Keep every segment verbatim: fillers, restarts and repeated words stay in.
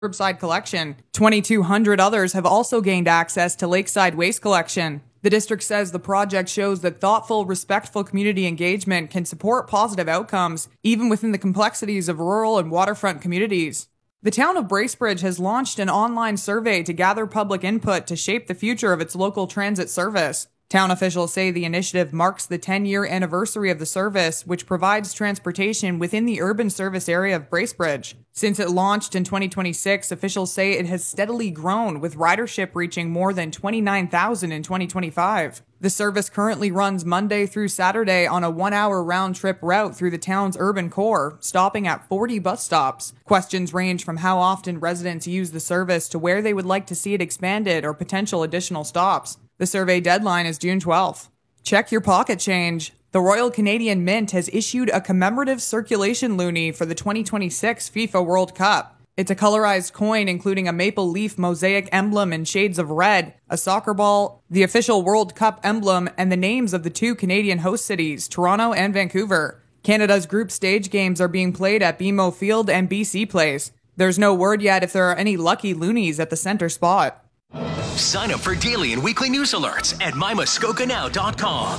curbside collection. twenty-two hundred others have also gained access to lakeside waste collection. The district says the project shows that thoughtful, respectful community engagement can support positive outcomes, even within the complexities of rural and waterfront communities. The town of Bracebridge has launched an online survey to gather public input to shape the future of its local transit service. Town officials say the initiative marks the ten-year anniversary of the service, which provides transportation within the urban service area of Bracebridge. Since it launched in twenty twenty-six, officials say it has steadily grown, with ridership reaching more than twenty-nine thousand in twenty twenty-five. The service currently runs Monday through Saturday on a one-hour round-trip route through the town's urban core, stopping at forty bus stops. Questions range from how often residents use the service to where they would like to see it expanded or potential additional stops. The survey deadline is June twelfth. Check your pocket change. The Royal Canadian Mint has issued a commemorative circulation loonie for the twenty twenty-six FIFA World Cup. It's a colorized coin including a maple leaf mosaic emblem in shades of red, a soccer ball, the official World Cup emblem, and the names of the two Canadian host cities, Toronto and Vancouver. Canada's group stage games are being played at B M O Field and B C Place. There's no word yet if there are any lucky loonies at the center spot. Sign up for daily and weekly news alerts at my muskoka now dot com.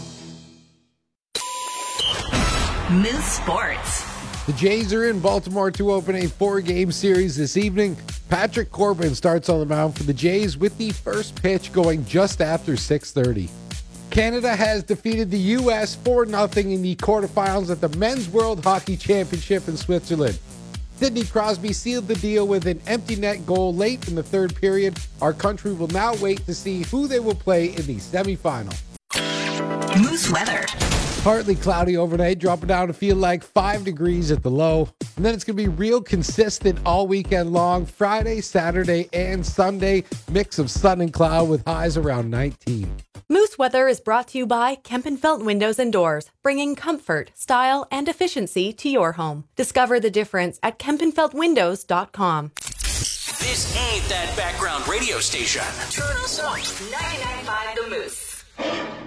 Moose Sports. The Jays are in Baltimore to open a four-game series this evening. Patrick Corbin starts on the mound for the Jays with the first pitch going just after six thirty. Canada has defeated the U S four nothing in the quarterfinals at the Men's World Hockey Championship in Switzerland. Sidney Crosby sealed the deal with an empty net goal late in the third period. Our country will now wait to see who they will play in the semifinal. Moose weather. Partly cloudy overnight, dropping down to feel like five degrees at the low. And then it's going to be real consistent all weekend long. Friday, Saturday, and Sunday. Mix of sun and cloud with highs around nineteen. Moose Weather is brought to you by Kempenfelt Windows and Doors, bringing comfort, style, and efficiency to your home. Discover the difference at kempenfelt windows dot com. This ain't that background radio station. Turn us on ninety-nine point five The Moose.